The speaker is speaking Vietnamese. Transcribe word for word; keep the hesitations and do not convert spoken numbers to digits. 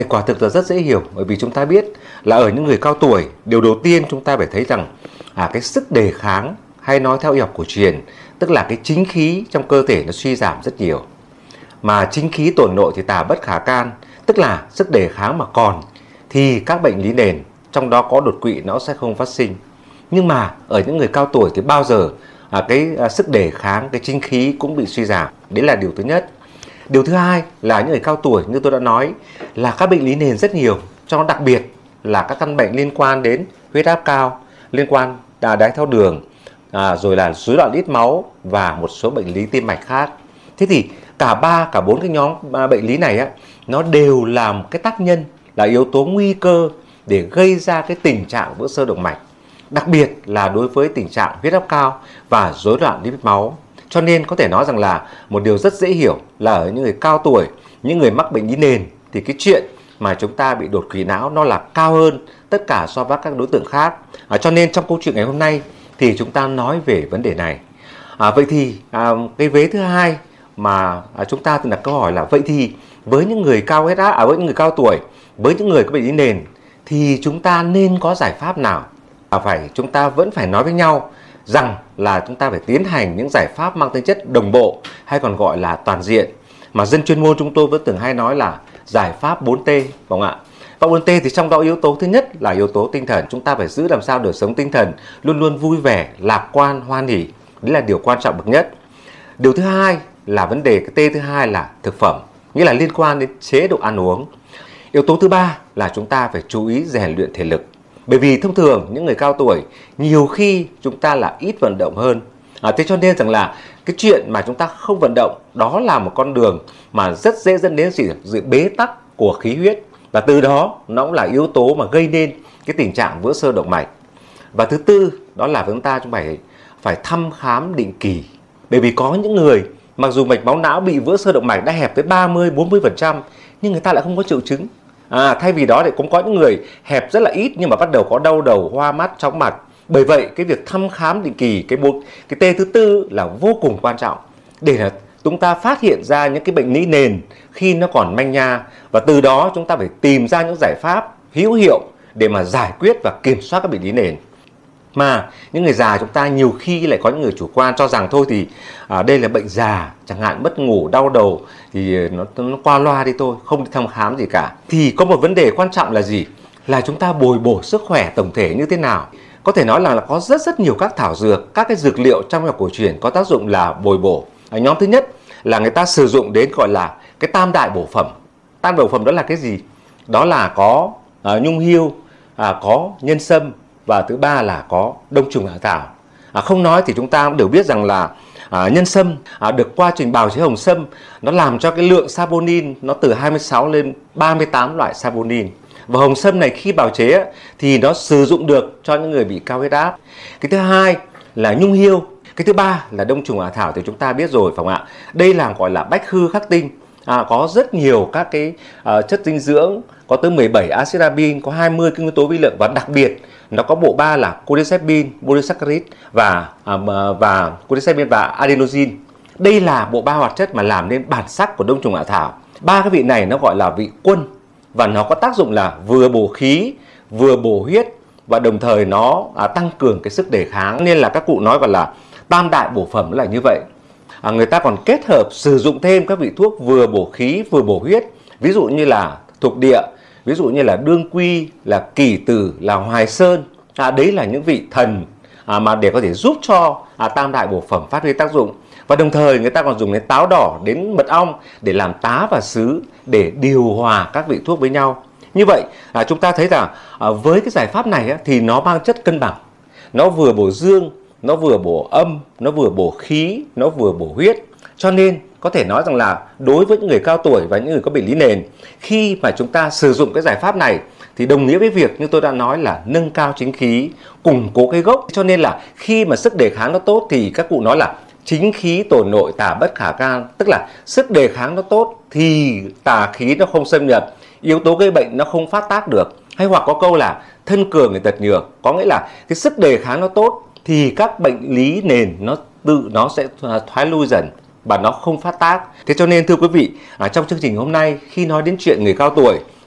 Quả thực là rất dễ hiểu, bởi vì chúng ta biết là ở những người cao tuổi, điều đầu tiên chúng ta phải thấy rằng à, cái sức đề kháng, hay nói theo y học cổ truyền, tức là cái chính khí trong cơ thể nó suy giảm rất nhiều. Mà chính khí tổn nội thì tà bất khả can, tức là sức đề kháng mà còn thì các bệnh lý nền, trong đó có đột quỵ, nó sẽ không phát sinh. Nhưng mà ở những người cao tuổi thì bao giờ à, cái à, sức đề kháng, cái chính khí cũng bị suy giảm. Đấy là điều thứ nhất. Điều thứ hai là những người cao tuổi như tôi đã nói là các bệnh lý nền rất nhiều, trong đó đặc biệt là các căn bệnh liên quan đến huyết áp cao, liên quan đến đái tháo đường, à, rồi là rối loạn lipid máu và một số bệnh lý tim mạch khác. Thế thì cả ba, cả bốn cái nhóm bệnh lý này á, nó đều là một cái tác nhân, là yếu tố nguy cơ để gây ra cái tình trạng vỡ xơ động mạch, đặc biệt là đối với tình trạng huyết áp cao và rối loạn lipid máu. Cho nên có thể nói rằng là một điều rất dễ hiểu là ở những người cao tuổi, những người mắc bệnh lý nền thì cái chuyện mà chúng ta bị đột quỵ não nó là cao hơn tất cả so với các đối tượng khác. À, cho nên trong câu chuyện ngày hôm nay thì chúng ta nói về vấn đề này. À, vậy thì à, cái vế thứ hai mà à, chúng ta đặt câu hỏi là vậy thì với những người cao huyết áp, à, với những người cao tuổi, với những người có bệnh lý nền thì chúng ta nên có giải pháp nào? À, phải chúng ta vẫn phải nói với nhau rằng là chúng ta phải tiến hành những giải pháp mang tính chất đồng bộ, hay còn gọi là toàn diện, mà dân chuyên môn chúng tôi vẫn thường hay nói là giải pháp bốn T, phải không ạ? Và bốn T thì trong đó yếu tố thứ nhất là yếu tố tinh thần. Chúng ta phải giữ làm sao đời sống tinh thần luôn luôn vui vẻ, lạc quan, hoan hỉ. Đấy là điều quan trọng bậc nhất. Điều thứ hai là vấn đề cái T thứ hai là thực phẩm, nghĩa là liên quan đến chế độ ăn uống. Yếu tố thứ ba là chúng ta phải chú ý rèn luyện thể lực. Bởi vì thông thường những người cao tuổi nhiều khi chúng ta là ít vận động hơn. À, thế cho nên rằng là cái chuyện mà chúng ta không vận động đó là một con đường mà rất dễ dẫn đến sự, sự bế tắc của khí huyết. Và từ đó nó cũng là yếu tố mà gây nên cái tình trạng vỡ xơ động mạch. Và thứ tư đó là chúng ta chúng phải phải thăm khám định kỳ. Bởi vì có những người mặc dù mạch máu não bị vỡ xơ động mạch đã hẹp tới ba mươi đến bốn mươi phần trăm nhưng người ta lại không có triệu chứng. À, thay vì đó thì cũng có những người hẹp rất là ít nhưng mà bắt đầu có đau đầu, hoa mắt, chóng mặt. Bởi vậy cái việc thăm khám định kỳ, cái bốn cái T thứ tư là vô cùng quan trọng để là chúng ta phát hiện ra những cái bệnh lý nền khi nó còn manh nha, và từ đó chúng ta phải tìm ra những giải pháp hữu hiệu để mà giải quyết và kiểm soát các bệnh lý nền. Mà những người già chúng ta nhiều khi lại có những người chủ quan cho rằng thôi thì à, đây là bệnh già, chẳng hạn mất ngủ, đau đầu thì nó, nó qua loa đi thôi, không đi thăm khám gì cả. Thì có một vấn đề quan trọng là gì? Là chúng ta bồi bổ sức khỏe tổng thể như thế nào? Có thể nói là, là có rất rất nhiều các thảo dược, các cái dược liệu trong y học cổ truyền có tác dụng là bồi bổ. À, nhóm thứ nhất là người ta sử dụng đến gọi là cái tam đại bổ phẩm. Tam đại bổ phẩm đó là cái gì? Đó là có à, nhung hươu, à, có nhân sâm, và thứ ba là có đông trùng hạ thảo. À, không nói thì chúng ta cũng đều biết rằng là à, nhân sâm à, được quá trình bào chế hồng sâm nó làm cho cái lượng saponin nó từ hai mươi sáu lên ba mươi tám loại saponin. Và hồng sâm này khi bào chế thì nó sử dụng được cho những người bị cao huyết áp. Cái thứ hai là nhung hươu. Cái thứ ba là đông trùng hạ thảo thì chúng ta biết rồi, phải không ạ? Đây là gọi là bách khư khắc tinh. À, có rất nhiều các cái uh, chất dinh dưỡng, có tới mười bảy acid amin, có hai mươi cái yếu tố vi lượng, và đặc biệt nó có bộ ba là cholecystine, polysaccharide và à, và cholecystine và adenosine. Đây là bộ ba hoạt chất mà làm nên bản sắc của đông trùng hạ thảo. Ba cái vị này nó gọi là vị quân, và nó có tác dụng là vừa bổ khí, vừa bổ huyết, và đồng thời nó à, tăng cường cái sức đề kháng. Nên là các cụ nói gọi là tam đại bổ phẩm là như vậy. À, người ta còn kết hợp sử dụng thêm các vị thuốc vừa bổ khí vừa bổ huyết, ví dụ như là thuộc địa, ví dụ như là đương quy, là kỷ tử, là hoài sơn. À, đấy là những vị thần à, mà để có thể giúp cho à, tam đại bổ phẩm phát huy tác dụng. Và đồng thời người ta còn dùng đến táo đỏ, đến mật ong để làm tá và sứ, để điều hòa các vị thuốc với nhau. Như vậy à, chúng ta thấy rằng à, với cái giải pháp này á, thì nó mang chất cân bằng. Nó vừa bổ dương, nó vừa bổ âm, nó vừa bổ khí, nó vừa bổ huyết. Cho nên có thể nói rằng là đối với những người cao tuổi và những người có bệnh lý nền, khi mà chúng ta sử dụng cái giải pháp này thì đồng nghĩa với việc như tôi đã nói là nâng cao chính khí, củng cố cái gốc. Cho nên là khi mà sức đề kháng nó tốt thì các cụ nói là chính khí tổn nội tà bất khả can, tức là sức đề kháng nó tốt thì tà khí nó không xâm nhập, yếu tố gây bệnh nó không phát tác được. Hay hoặc có câu là thân cường người tật nhược, có nghĩa là cái sức đề kháng nó tốt thì các bệnh lý nền nó tự nó sẽ thoái lui dần và nó không phát tác. Thế cho nên thưa quý vị, à, trong chương trình hôm nay khi nói đến chuyện người cao tuổi